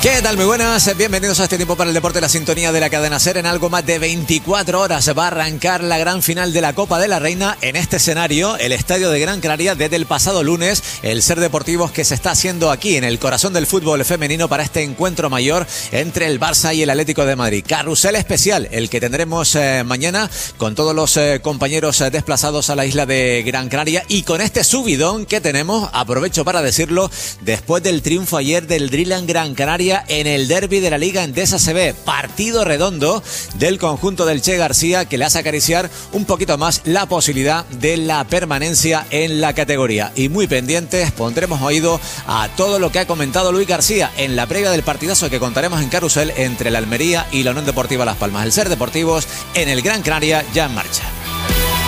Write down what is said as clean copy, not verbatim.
¿Qué tal? Muy buenas, bienvenidos a este tiempo para el deporte, la sintonía de la cadena SER. En algo más de 24 horas va a arrancar la gran final de la Copa de la Reina en este escenario, el Estadio de Gran Canaria, desde el pasado lunes. El SER Deportivos que se está haciendo aquí en el corazón del fútbol femenino para este encuentro mayor entre el Barça y el Atlético de Madrid. Carrusel especial, el que tendremos mañana con todos los compañeros desplazados a la isla de Gran Canaria, y con este subidón que tenemos, aprovecho para decirlo, después del triunfo ayer del Driland Gran Canaria en el derbi de la Liga Endesa CB. Partido redondo del conjunto del Che García que le hace acariciar un poquito más la posibilidad de la permanencia en la categoría. Y muy pendientes, pondremos oído a todo lo que ha comentado Luis García en la previa del partidazo que contaremos en Carrusel entre la Almería y la Unión Deportiva Las Palmas. El SER Deportivos en el Gran Canaria ya en marcha.